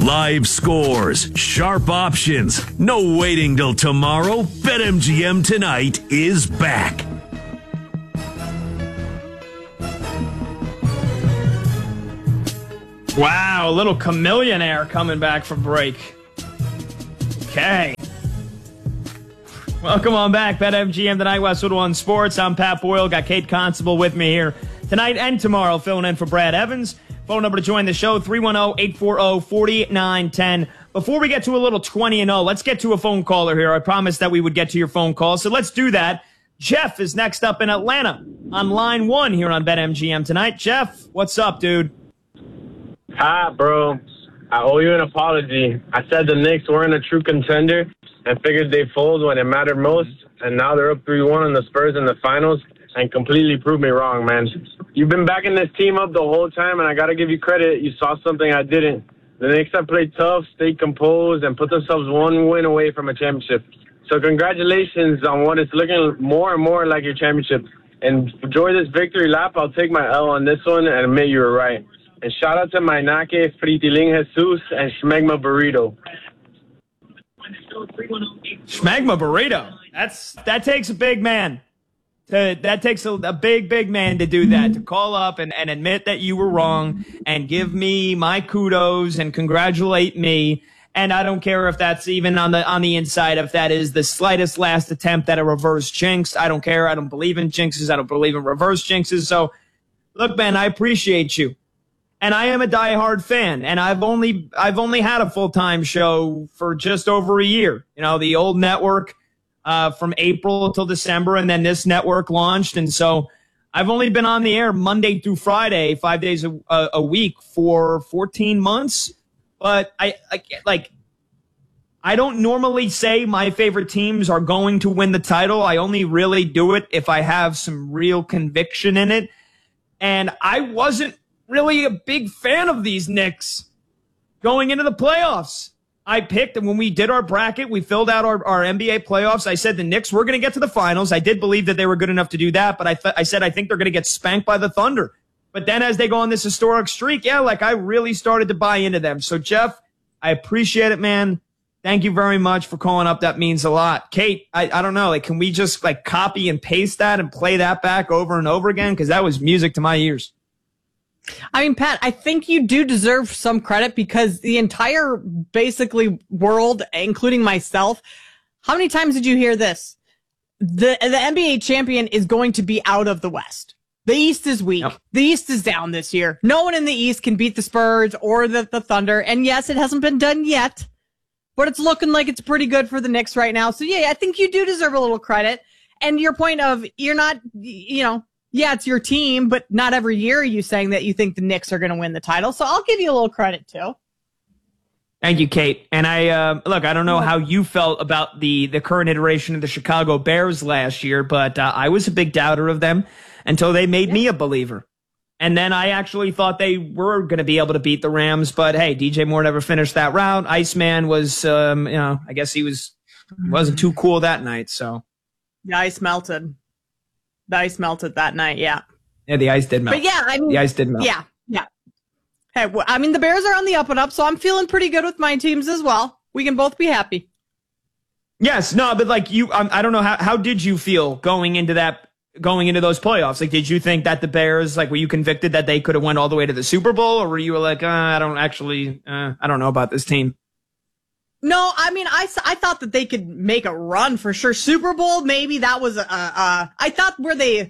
Live scores, sharp options, no waiting till tomorrow. BetMGM Tonight is back. Wow, a little chameleon air coming back from break. Okay. Welcome on back. BetMGM Tonight, Westwood One Sports. I'm Pat Boyle. Got Kate Constable with me here tonight and tomorrow, filling in for Brad Evans. Phone number to join the show, 310-840-4910. Before we get to a little 20-0, let's get to a phone caller here. I promised that we would get to your phone call, so let's do that. Jeff is next up in Atlanta on line 1 here on BetMGM Tonight. Jeff, what's up, dude? Hi, bro. I owe you an apology. I said the Knicks weren't a true contender and figured they'd fold when it mattered most, and now they're up 3-1 on the Spurs in the finals and completely proved me wrong, man. You've been backing this team up the whole time, and I got to give you credit. You saw something I didn't. The Knicks have played tough, stayed composed, and put themselves one win away from a championship. So congratulations on what is looking more and more like your championship. And enjoy this victory lap. I'll take my L on this one and admit you were right. And shout out to my Nake, Fritiling Jesus, and Schmegma Burrito. Schmegma Burrito. That takes a big man. That takes a big man to do that, to call up and admit that you were wrong and give me my kudos and congratulate me. And I don't care if that's even on the inside, if that is the slightest last attempt at a reverse jinx. I don't care. I don't believe in jinxes. I don't believe in reverse jinxes. So, look, man, I appreciate you. And I am a diehard fan, and I've only had a full-time show for just over a year. You know, the old network from April till December, and then this network launched. And so I've only been on the air Monday through Friday, 5 days a week for 14 months. But I don't normally say my favorite teams are going to win the title. I only really do it if I have some real conviction in it. And I wasn't really a big fan of these Knicks going into the playoffs. I picked, and when we did our bracket, we filled out our NBA playoffs. I said the Knicks were going to get to the finals. I did believe that they were good enough to do that, but I said I think they're going to get spanked by the Thunder. But then as they go on this historic streak, I really started to buy into them. So, Jeff, I appreciate it, man. Thank you very much for calling up. That means a lot. Kate, I don't know. Can we just copy and paste that and play that back over and over again? Because that was music to my ears. I mean, Pat, I think you do deserve some credit because the entire basically world, including myself, how many times did you hear this? The NBA champion is going to be out of the West. The East is weak. Yep. The East is down this year. No one in the East can beat the Spurs or the Thunder. And yes, it hasn't been done yet, but it's looking like it's pretty good for the Knicks right now. So yeah, I think you do deserve a little credit. And your point of you're not, yeah, it's your team, but not every year are you saying that you think the Knicks are going to win the title. So I'll give you a little credit too. Thank you, Kate. And I don't know how you felt about the current iteration of the Chicago Bears last year, but I was a big doubter of them until they made me a believer. And then I actually thought they were going to be able to beat the Rams, but hey, DJ Moore never finished that round. Iceman was, I guess he wasn't too cool that night. So the ice melted. The ice melted that night, yeah. Yeah, the ice did melt. But yeah, I mean, the ice did melt. Yeah. Hey, I mean, the Bears are on the up and up, so I'm feeling pretty good with my teams as well. We can both be happy. Yes, no, but I don't know how did you feel going into those playoffs? Did you think that the Bears, were you convicted that they could have went all the way to the Super Bowl, or were you like, I don't know about this team? No, I mean, I thought that they could make a run for sure. Super Bowl, maybe that was I thought when they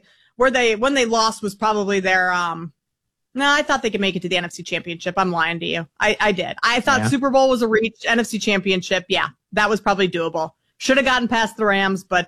lost was probably their no, I thought they could make it to the NFC Championship. I'm lying to you. I did. I thought Super Bowl was a reach. NFC Championship, yeah, that was probably doable. Should have gotten past the Rams, but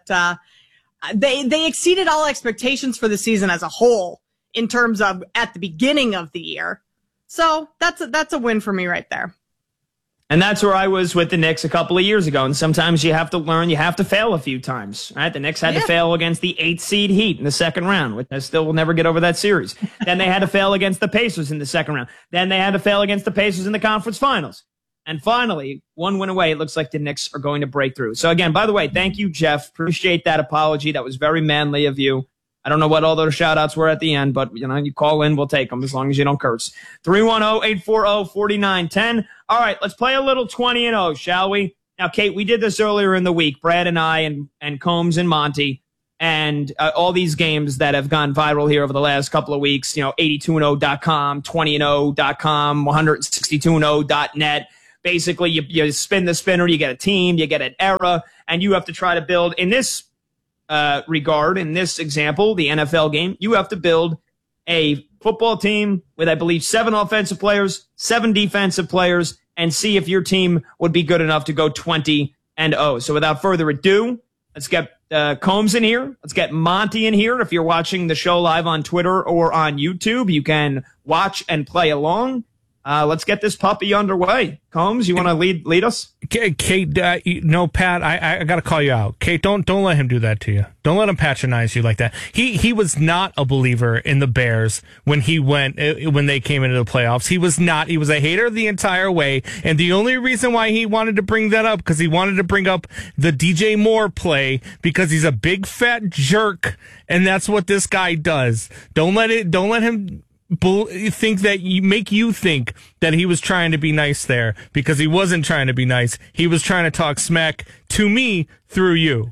they exceeded all expectations for the season as a whole in terms of at the beginning of the year. So that's a win for me right there. And that's where I was with the Knicks a couple of years ago. And sometimes you have to learn, you have to fail a few times, right? The Knicks had to fail against the 8th seed Heat in the second round, which I still will never get over that series. Then they had to fail against the Pacers in the second round. Then they had to fail against the Pacers in the conference finals. And finally, one win away, it looks like the Knicks are going to break through. So again, by the way, thank you, Jeff. Appreciate that apology. That was very manly of you. I don't know what all those shout outs were at the end, but you call in, we'll take them as long as you don't curse. 310-840-4910. All right, let's play a little 20-0, shall we? Now, Kate, we did this earlier in the week, Brad and I and Combs and Monty, and all these games that have gone viral here over the last couple of weeks, 82and0.com, 20and0.com, 162and0.net. Basically, you spin the spinner, you get a team, you get an era, and you have to try to build, in this regard, in this example, the NFL game, you have to build a football team with, I believe, 7 offensive players, 7 defensive players, and see if your team would be good enough to go 20-0. So without further ado, let's get Combs in here. Let's get Monty in here. If you're watching the show live on Twitter or on YouTube, you can watch and play along. Let's get this puppy underway. Combs, you want to lead us? Kate, no, Pat, I got to call you out. Kate, don't let him do that to you. Don't let him patronize you like that. He was not a believer in the Bears when they came into the playoffs. He was not. He was a hater the entire way. And the only reason why he wanted to bring that up, because he wanted to bring up the DJ Moore play, because he's a big fat jerk, and that's what this guy does. Don't let him think that make you think that he was trying to be nice there, because he wasn't trying to be nice. He was trying to talk smack to me through you.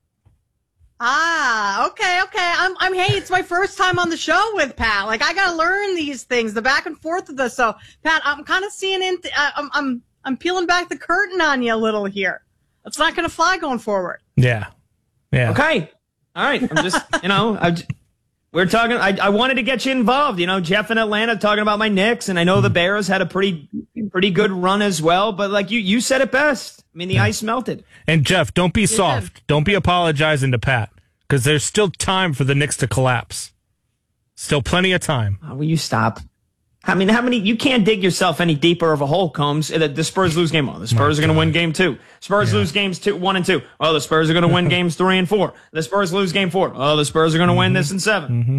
Okay. Hey, it's my first time on the show with Pat. Like, I gotta learn these things, the back and forth of this. So, Pat, I'm kind of seeing I'm peeling back the curtain on you a little here. It's not gonna fly going forward. Yeah. Okay. All right. I'm just, we're talking. I wanted to get you involved. Jeff in Atlanta talking about my Knicks, and I know the Bears had a pretty good run as well. But like you said it best. I mean, the ice melted. And Jeff, don't be soft. Don't be apologizing to Pat, because there's still time for the Knicks to collapse. Still plenty of time. Oh, will you stop? I mean, how many? You can't dig yourself any deeper of a hole, Combs. The Spurs lose game 1. The Spurs are going to win game 2. Spurs lose games 1 and 2. Oh, the Spurs are going to win games 3 and 4. The Spurs lose game 4. Oh, the Spurs are going to win this in 7. Mm-hmm.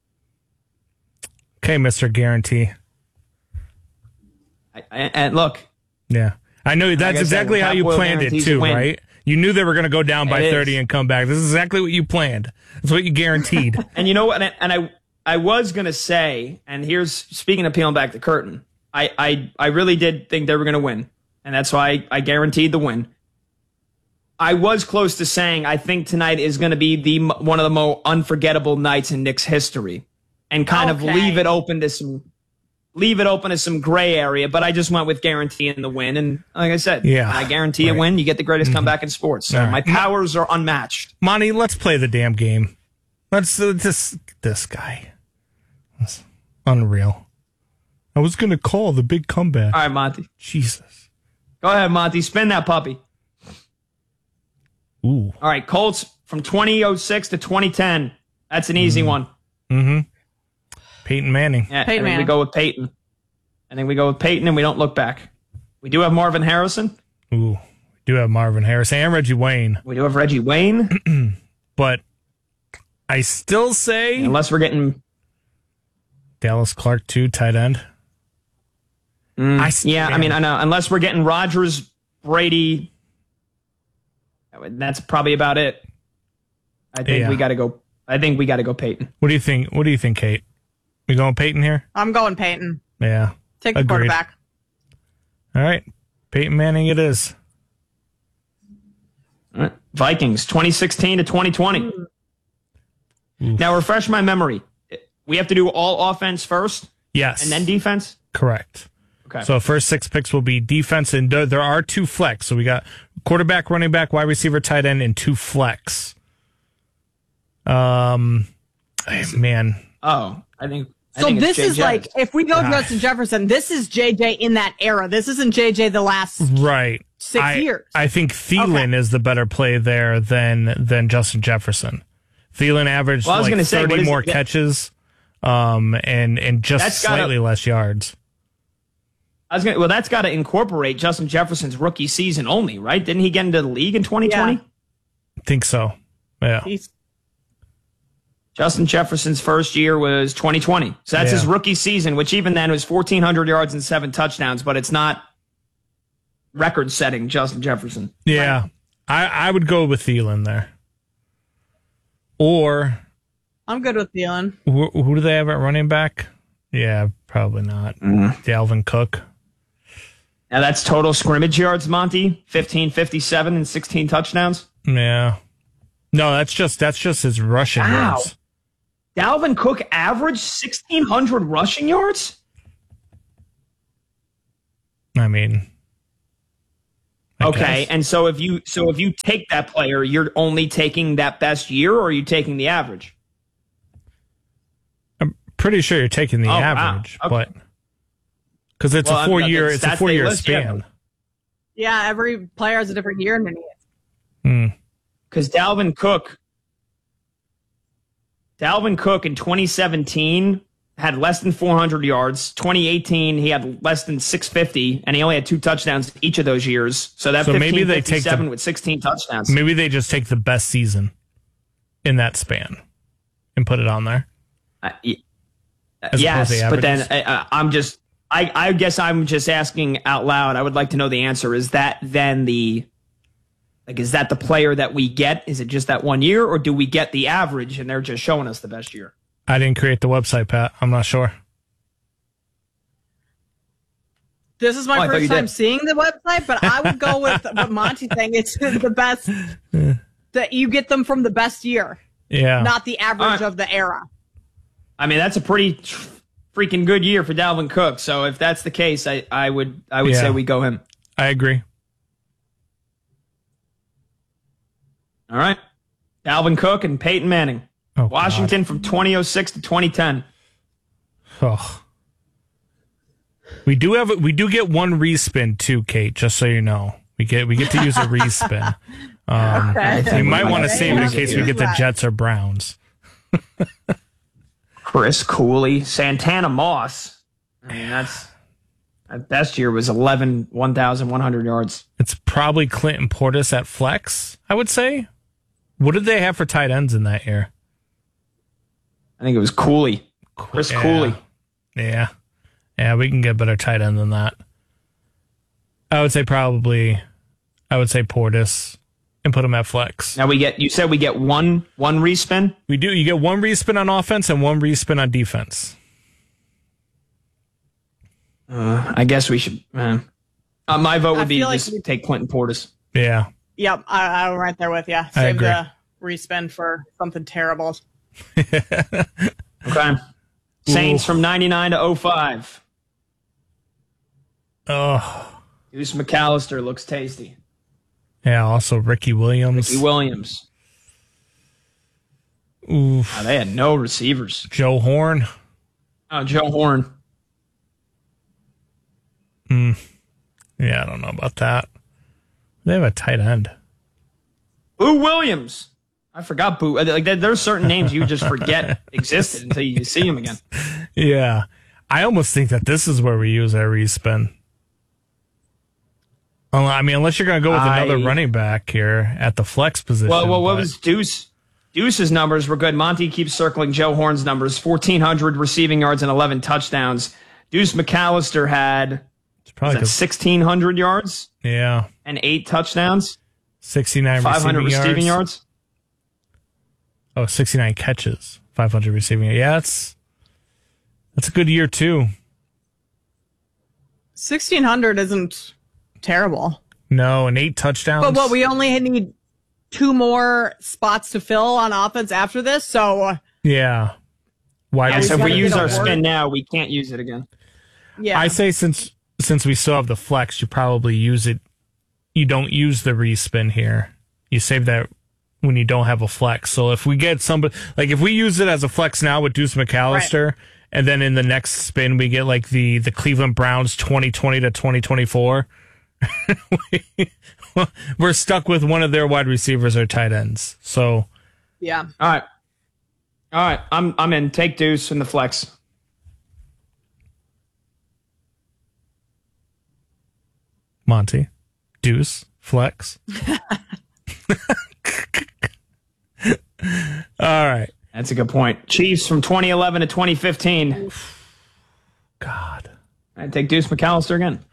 Okay, Mr. Guarantee. And look. Yeah. I know that's exactly how you planned it too, right? You knew they were going to go down by 30 and come back. This is exactly what you planned. That's what you guaranteed. And you know what? And I was going to say, and here's, speaking of peeling back the curtain, I really did think they were going to win. And that's why I guaranteed the win. I was close to saying I think tonight is going to be one of the more unforgettable nights in Knicks history, and kind of leave it open to some gray area. But I just went with guaranteeing the win. And like I said, I guarantee a win. You get the greatest comeback in sports. So my powers are unmatched. Monty, let's play the damn game. Let's this guy. That's unreal. I was going to call the big comeback. All right, Monty. Jesus. Go ahead, Monty. Spin that puppy. Ooh. All right, Colts from 2006 to 2010. That's an easy one. Mm-hmm. Peyton Manning. Yeah, Peyton Manning. We go with Peyton. I think we go with Peyton, and we don't look back. We do have Marvin Harrison. Ooh. We do have Marvin Harrison and Reggie Wayne. We do have Reggie Wayne. But I still say... Unless we're getting... Dallas Clark, too, tight end. I mean, I know. Unless we're getting Rodgers, Brady, that's probably about it. I think we got to go. I think we got to go Peyton. What do you think? What do you think, Kate? We going Peyton here? I'm going Peyton. Yeah. Take the quarterback. All right. Peyton Manning it is. All right. Vikings, 2016 to 2020. Oof. Now, refresh my memory. We have to do all offense first? Yes. And then defense? Correct. Okay. So first 6 picks will be defense, and there are 2 flex. So we got quarterback, running back, wide receiver, tight end, and 2 flex. Man. Oh, I think this is like, if we go Justin Jefferson, this is JJ in that era. This isn't JJ the last 6 years. I think Thielen is the better play there than Justin Jefferson. Thielen averaged 30 more catches, and just slightly less yards. That's got to incorporate Justin Jefferson's rookie season only, right? Didn't he get into the league in 2020? I think so. Yeah. Justin Jefferson's first year was 2020. So that's his rookie season, which even then was 1,400 yards and 7 touchdowns, but it's not record-setting Justin Jefferson. Yeah. Right? I would go with Thielen there. Or I'm good with Thielen. Who do they have at running back? Yeah, probably not. Dalvin Cook. Now that's total scrimmage yards, Monty. 1557 and 16 touchdowns. Yeah. No, that's just his rushing Wow. yards. Dalvin Cook averaged 1,600 rushing yards? I mean, Okay, guess. and so if you take that player, you're only taking that best year, or are you taking the average? I'm pretty sure you're taking the Oh, wow. average, Okay. but because it's a 4-year, the it's a stats 4-year they list, yeah. span. Yeah, every player has a different year underneath it. Because Dalvin Cook in 2017 had less than 400 yards. 2018 he had less than 650, and he only had 2 touchdowns each of those years. So that So maybe they take 1557 with 16 touchdowns. Maybe they just take the best season in that span and put it on there. As opposed Yes, to but then averages. I guess I'm just asking out loud. I would like to know the answer. Is that then is that the player that we get? Is it just that 1 year, or do we get the average and they're just showing us the best year? I didn't create the website, Pat. I'm not sure. This is my I thought first you time did. seeing the website, but I would go with what Monty's saying. It's the best that you get them from the best year, Yeah. not the average All right. of the era. I mean, that's a pretty freaking good year for Dalvin Cook. So if that's the case, I would Yeah. say we go him. I agree. All right. Dalvin Cook and Peyton Manning. Oh, Washington from 2006 to 2010. God. Oh. We do get one respin too, Kate, just so you know. We get to use a respin. Okay. You might want to Okay. save it in case we get the Jets or Browns. Chris Cooley, Santana Moss. I mean, that best year was 1,100 yards. It's probably Clinton Portis at flex, I would say. What did they have for tight ends in that year? I think it was Cooley. Chris Yeah. Cooley. Yeah. Yeah, we can get better tight end than that. I would say Portis and put him at flex. Now you said we get one respin? We do. You get one respin on offense and one respin on defense. I guess we should. My vote would I be feel like just we- take Clinton Portis. Yeah. Yep, I'm right there with you. Save agree. the respend for something terrible. Okay. Saints from 99 to 05. Oh. Deuce McAllister looks tasty. Yeah, also Ricky Williams. Ricky Williams. Oof. They had no receivers. Joe Horn. Oh, Joe Horn. Yeah, I don't know about that. They have a tight end. Boo Williams. I forgot Boo. Like there's certain names you just forget existed until you see them again. Yeah. I almost think that this is where we use our respin. I mean, unless you're going to go with another running back here at the flex position. Well, what but- was Deuce? Deuce's numbers were good. Monty keeps circling Joe Horn's numbers: 1,400 receiving yards and 11 touchdowns. Deuce McAllister had It's probably 1,600 yards yeah, and 8 touchdowns, 69 500 receiving yards. Oh, 69 catches, 500 receiving. Yeah, that's a good year too. 1,600 isn't terrible. No, and 8 touchdowns. But we only need 2 more spots to fill on offense after this, so Yeah. Why? Yeah, so if we gotta use get our a word. spin now, we can't use it again. yeah. I say since we still have the flex, you probably use it. You don't use the respin here. You save that when you don't have a flex. So if we get somebody, like if we use it as a flex now with Deuce McAllister, and then in the next spin we get like the Cleveland Browns 2020 to 2024, we're stuck with one of their wide receivers or tight ends. So yeah. All right. I'm in. Take Deuce in the flex. Monty, Deuce, flex. All right. That's a good point. Chiefs from 2011 to 2015. God. I'd take Deuce McAllister again.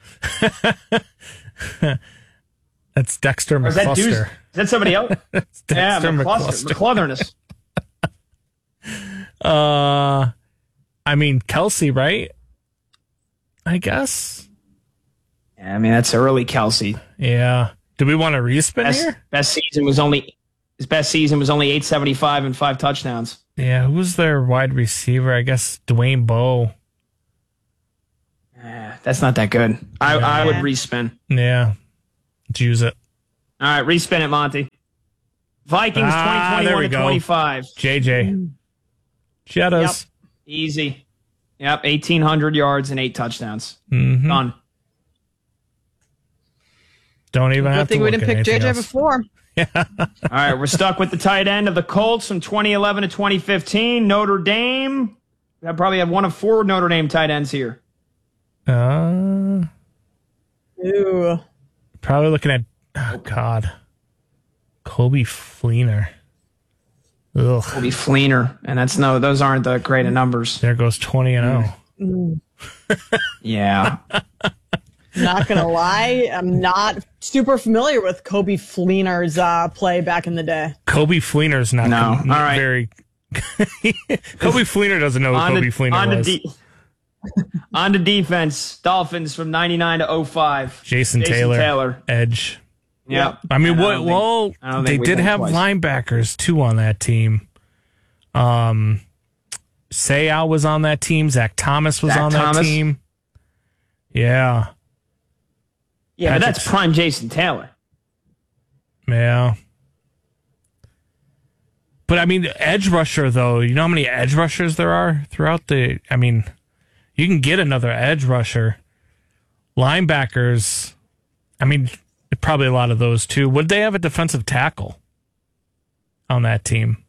That's Dexter Or is that Deuce? McCluster. Is that somebody else? That's Yeah, Dexter McCluster. McCluster. McClutherness. I mean, Kelsey, right? I guess. Yeah, I mean, that's early Kelsey. Yeah. Do we want to respin here? His best season was only 875 and 5 touchdowns. Yeah, who was their wide receiver? I guess Dwayne Bowe. That's not that good. I would respin. Yeah. Let's use it. All right, respin it, Monty. Vikings 2021 to 25. JJ. Jettas. Yep. Easy. Yep, 1,800 yards and 8 touchdowns. Mm-hmm. Done. Don't even have to think we look didn't at pick JJ else. before. All right, we're stuck with the tight end of the Colts from 2011 to 2015. Notre Dame. I probably have one of 4 Notre Dame tight ends here. Ooh. Probably looking at, oh, God. Kobe Fleener. Ugh. Kobe Fleener. And those aren't the great of numbers. There goes 20-0. Yeah. Not gonna lie, I'm not super familiar with Kobe Fleener's play back in the day. Kobe Fleener's not All right. very... Kobe Fleener doesn't know who Kobe Fleener was. On to defense. Dolphins from 99 to 05. Jason Taylor. Edge. Yep. I mean, I don't they think we did won have twice. linebackers, too, on that team. Sayal was on that team. Zach Thomas was on that team. Yeah. Yeah, but that's prime Jason Taylor. Yeah. But, I mean, edge rusher, though, you know how many edge rushers there are throughout the... I mean, you can get another edge rusher. Linebackers, I mean, probably a lot of those, too. Would they have a defensive tackle on that team?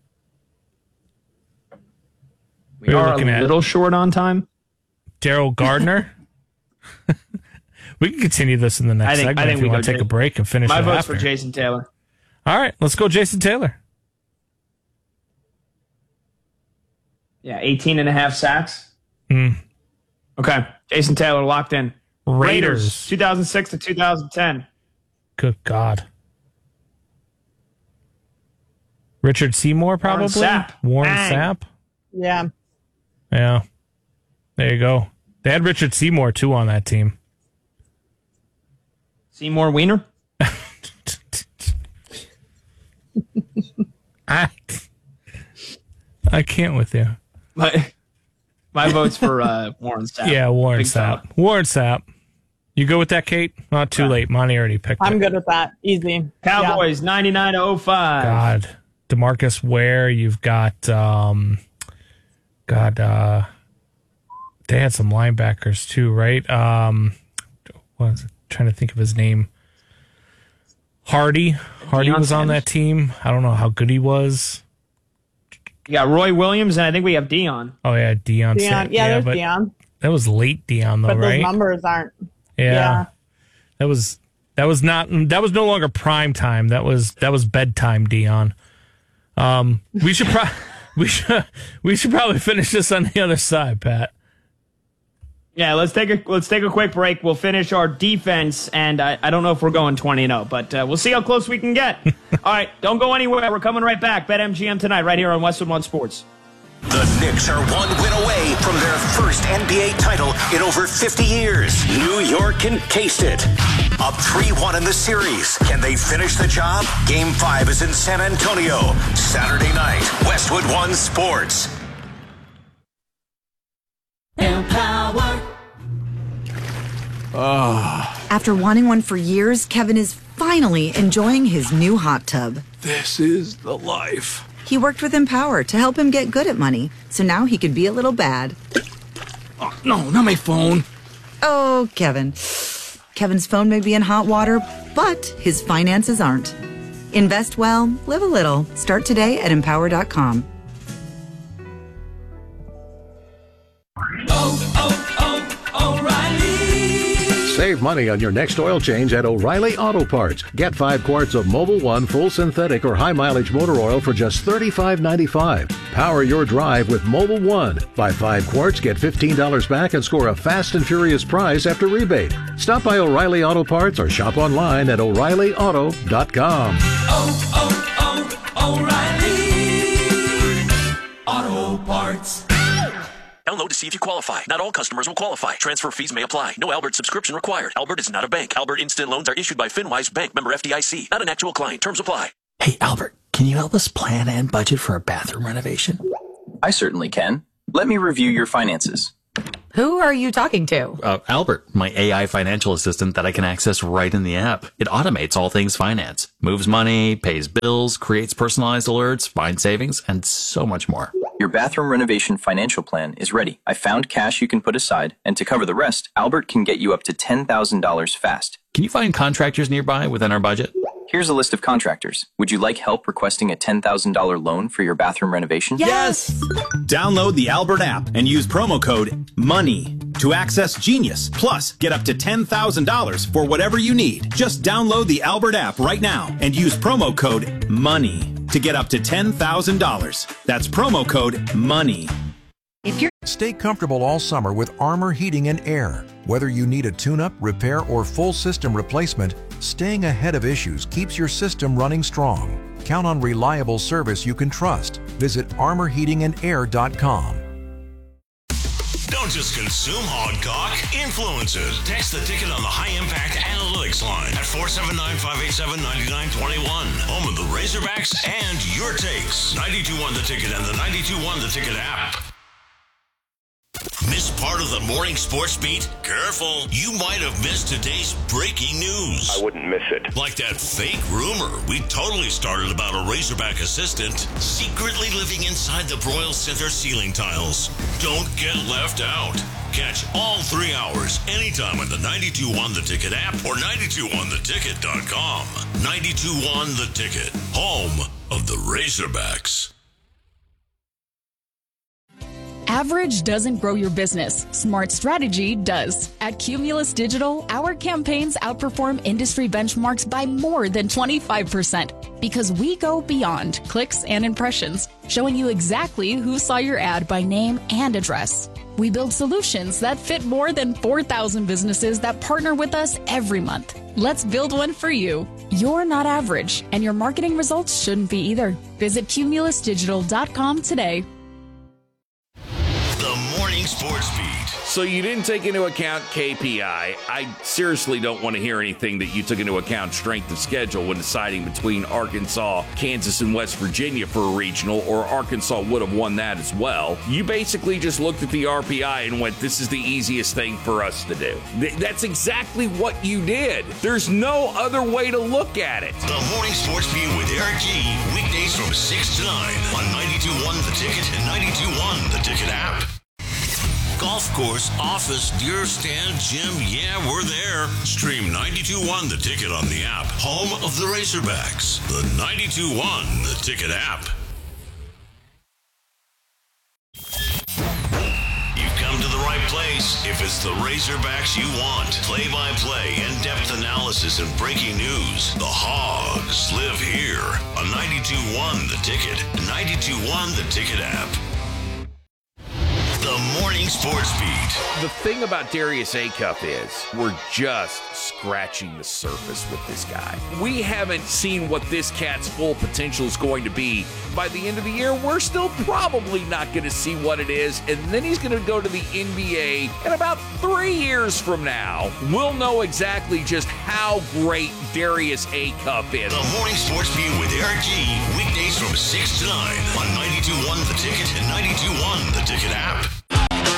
We are a little short on time. Daryl Gardner? We can continue this in the next segment if you want to take a break and finish it after. My vote's for Jason Taylor. All right, let's go Jason Taylor. Yeah, 18.5 sacks. Mm. Okay, Jason Taylor locked in. Raiders. 2006 to 2010. Good God. Richard Seymour, probably? Warren Sapp. Yeah. Yeah. There you go. They had Richard Seymour, too, on that team. Seymour Wiener? I can't with you. My vote's for Warren Sapp. Yeah, Warren Big Sapp. fella. Warren Sapp. You go with that, Kate? Not too late. Monty already picked it. I'm good with that. Easy. Cowboys, 99 to 05. God. DeMarcus Ware. You've got, they had some linebackers too, right? What was it? Trying to think of his name. Hardy. Hardy was on that team. I don't know how good he was. You got Roy Williams, and I think we have Dion. Oh, yeah, Dion. Yeah, there's Dion. That was late Dion, though, but right? Those numbers aren't. Yeah. That was no longer prime time. That was bedtime Dion. We should probably finish this on the other side, Pat. Yeah, let's take a quick break. We'll finish our defense, and I don't know if we're going 20-0, but we'll see how close we can get. All right, don't go anywhere. We're coming right back. BetMGM tonight, right here on Westwood One Sports. The Knicks are one win away from their first NBA title in over 50 years. New York can taste it. Up 3-1 in the series. Can they finish the job? Game 5 is in San Antonio. Saturday night, Westwood One Sports. Empower. After wanting one for years, Kevin is finally enjoying his new hot tub. This is the life. He worked with Empower to help him get good at money, so now he could be a little bad. Oh, no, not my phone. Oh, Kevin. Kevin's phone may be in hot water, but his finances aren't. Invest well, live a little. Start today at Empower.com. O'Reilly. Save money on your next oil change at O'Reilly Auto Parts. Get 5 quarts of Mobil 1 full synthetic or high mileage motor oil for just $35.95. Power your drive with Mobil 1. Buy 5 quarts, get $15 back, and score a fast and furious prize after rebate. Stop by O'Reilly Auto Parts or shop online at O'ReillyAuto.com. O'Reilly Auto Parts. Download to see if you qualify. Not all customers will qualify. Transfer fees may apply. No Albert subscription required. Albert is not a bank. Albert Instant Loans are issued by FinWise Bank, member FDIC. Not an actual client. Terms apply. Hey, Albert, can you help us plan and budget for a bathroom renovation? I certainly can. Let me review your finances. Who are you talking to? Albert, my AI financial assistant that I can access right in the app. It automates all things finance, moves money, pays bills, creates personalized alerts, finds savings, and so much more. Your bathroom renovation financial plan is ready. I found cash you can put aside, and to cover the rest, Albert can get you up to $10,000 fast. Can you find contractors nearby within our budget? Here's a list of contractors. Would you like help requesting a $10,000 loan for your bathroom renovation? Yes! Download the Albert app and use promo code MONEY to access Genius. Plus, get up to $10,000 for whatever you need. Just download the Albert app right now and use promo code MONEY to get up to $10,000. That's promo code MONEY. Stay comfortable all summer with Armor Heating and Air. Whether you need a tune-up, repair, or full system replacement, staying ahead of issues keeps your system running strong. Count on reliable service you can trust. Visit armorheatingandair.com. Don't just consume Hogcock, influence it. Text the ticket on the High Impact Analytics line at 479-587-9921. Home of the Razorbacks and your takes. 92.1 The Ticket and the 92.1 The Ticket app. Miss part of the morning sports beat? Careful, you might have missed today's breaking news. I wouldn't miss it. Like that fake rumor we totally started about a Razorback assistant secretly living inside the Broyle Center ceiling tiles. Don't get left out. Catch all 3 hours anytime on the 92.1 The Ticket app or 92.1theticket.com. 92.1 The Ticket, home of the Razorbacks. Average doesn't grow your business. Smart strategy does. At Cumulus Digital, our campaigns outperform industry benchmarks by more than 25% because we go beyond clicks and impressions, showing you exactly who saw your ad by name and address. We build solutions that fit more than 4,000 businesses that partner with us every month. Let's build one for you. You're not average, and your marketing results shouldn't be either. Visit cumulusdigital.com today. The Morning Sports Beat. So you didn't take into account KPI. I seriously don't want to hear anything that you took into account strength of schedule when deciding between Arkansas, Kansas, and West Virginia for a regional, or Arkansas would have won that as well. You basically just looked at the RPI and went, this is the easiest thing for us to do. That's exactly what you did. There's no other way to look at it. The Morning Sports Beat with Eric G. Weekdays from 6 to 9 on 92.1 The Ticket and 92.1 The Ticket app. Golf course, office, deer stand, gym, yeah, we're there. Stream 92.1 The Ticket on the app. Home of the Razorbacks. The 92.1 The Ticket app. You've come to the right place if it's the Razorbacks you want. Play-by-play, in-depth analysis, and breaking news. The Hogs live here on 92.1 The Ticket and 92.1 The Ticket app. The Morning Sports Beat. The thing about Darius Acuff is we're just scratching the surface with this guy. We haven't seen what this cat's full potential is going to be. By the end of the year, we're still probably not going to see what it is, and then he's going to go to the NBA, and about 3 years from now, we'll know exactly just how great Darius Acuff is. The Morning Sports Beat with Eric G. Weekdays from 6 to 9 on 92.1 The Ticket and 92.1 The Ticket app.